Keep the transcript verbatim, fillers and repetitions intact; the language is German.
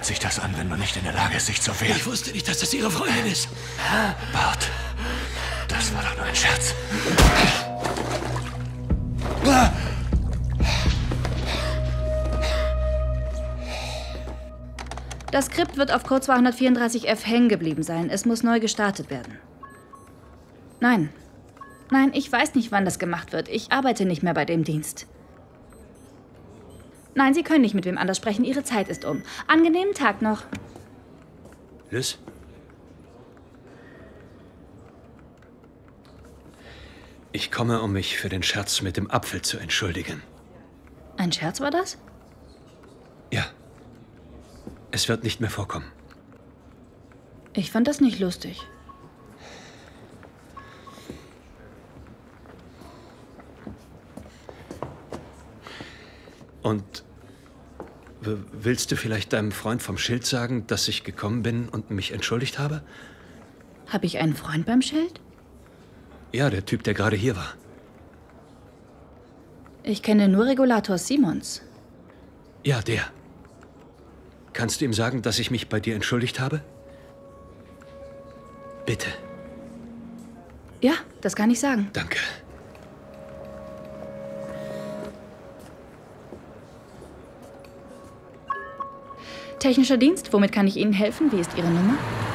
hört sich das an, wenn man nicht in der Lage ist, sich zu wehren? Ich wusste nicht, dass das Ihre Freundin ist. Bart, das war doch nur ein Scherz. Das Skript wird auf Code zweihundertvierunddreißig F hängen geblieben sein. Es muss neu gestartet werden. Nein. Nein, ich weiß nicht, wann das gemacht wird. Ich arbeite nicht mehr bei dem Dienst. Nein, Sie können nicht mit wem anders sprechen. Ihre Zeit ist um. Angenehmen Tag noch. Liz? Ich komme, um mich für den Scherz mit dem Apfel zu entschuldigen. Ein Scherz war das? Ja. Es wird nicht mehr vorkommen. Ich fand das nicht lustig. Und w- willst du vielleicht deinem Freund vom Schild sagen, dass ich gekommen bin und mich entschuldigt habe? Habe ich einen Freund beim Schild? Ja, der Typ, der gerade hier war. Ich kenne nur Regulator Simons. Ja, der. Kannst du ihm sagen, dass ich mich bei dir entschuldigt habe? Bitte. Ja, das kann ich sagen. Danke. Technischer Dienst, womit kann ich Ihnen helfen? Wie ist Ihre Nummer?